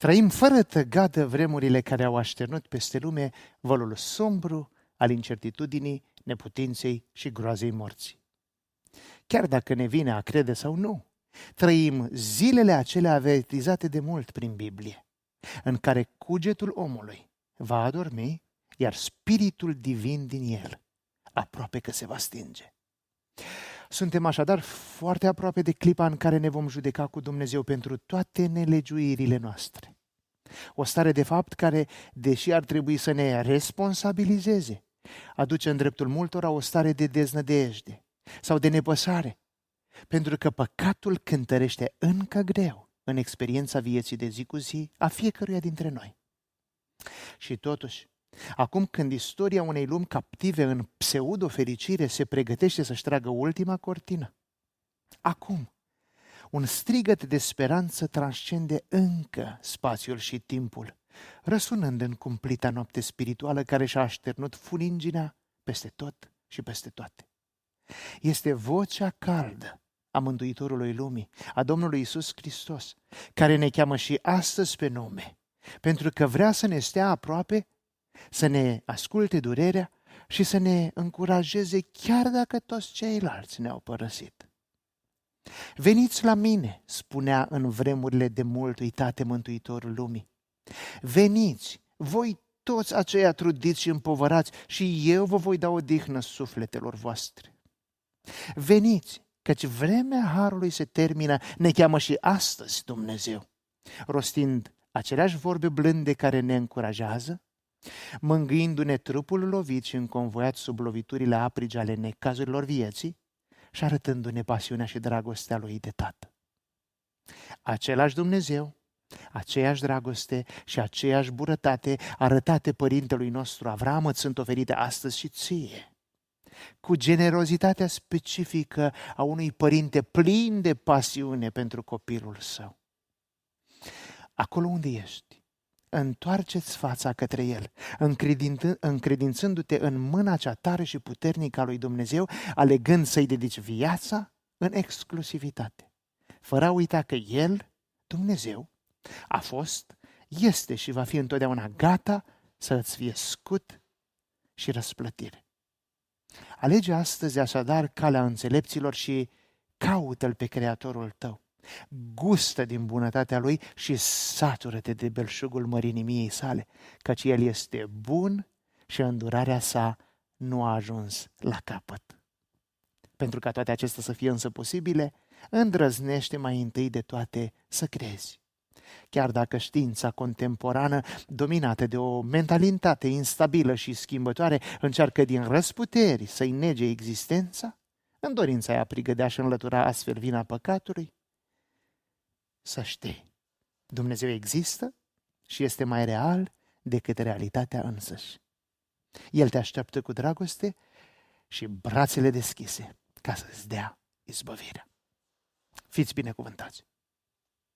Trăim fără tăgadă vremurile care au așternut peste lume vălul sombru al incertitudinii, neputinței și groazei morții. Chiar dacă ne vine a crede sau nu, trăim zilele acelea avertizate de mult prin Biblie, în care cugetul omului va adormi, iar spiritul divin din el aproape că se va stinge. Suntem așadar foarte aproape de clipa în care ne vom judeca cu Dumnezeu pentru toate nelegiuirile noastre. O stare de fapt care, deși ar trebui să ne responsabilizeze, aduce în dreptul multora o stare de deznădejde sau de nepăsare, pentru că păcatul cântărește încă greu în experiența vieții de zi cu zi a fiecăruia dintre noi. Și totuși, acum când istoria unei lumi captive în pseudo-fericire se pregătește să-și tragă ultima cortină, acum, un strigăt de speranță transcende încă spațiul și timpul, răsunând în cumplita noapte spirituală care și-a așternut funinginea peste tot și peste toate. Este vocea caldă a Mântuitorului lumii, a Domnului Iisus Hristos, care ne cheamă și astăzi pe nume, pentru că vrea să ne stea aproape, să ne asculte durerea și să ne încurajeze chiar dacă toți ceilalți ne-au părăsit. Veniți la mine, spunea în vremurile de mult uitate Mântuitorul lumii. Veniți, voi toți aceia trudiți și împovărați, și eu vă voi da odihnă sufletelor voastre. Veniți, căci vremea harului se termină, ne cheamă și astăzi Dumnezeu, rostind aceleași vorbe blânde care ne încurajează, mângâindu-ne trupul lovit și înconvoiat sub loviturile aprige ale necazurilor vieții și arătându-ne pasiunea și dragostea lui de Tată. Același Dumnezeu, aceeași dragoste și aceeași burătate arătate părintelui nostru Avram îți sunt oferite astăzi și ție, cu generozitatea specifică a unui părinte plin de pasiune pentru copilul său. Acolo unde ești, întoarce-ți fața către El, încredințându-te în mâna cea tare și puternică a lui Dumnezeu, alegând să-i dedici viața în exclusivitate, fără a uita că El, Dumnezeu, a fost, este și va fi întotdeauna gata să îți fie scut și răsplătire. Alege astăzi așadar calea înțelepților și caută-L pe Creatorul tău. Gustă din bunătatea Lui și satură-te de belșugul mărinimiei sale, căci El este bun și îndurarea sa nu a ajuns la capăt. Pentru ca toate acestea să fie însă posibile, îndrăznește mai întâi de toate să crezi. Chiar dacă știința contemporană, dominată de o mentalitate instabilă și schimbătoare, încearcă din răsputeri să-i nege existența, în dorința aia prigă de a-și înlătura astfel vina păcatului, să știi, Dumnezeu există și este mai real decât realitatea însăși. El te așteaptă cu dragoste și brațele deschise ca să-ți dea izbăvirea. Fiți binecuvântați!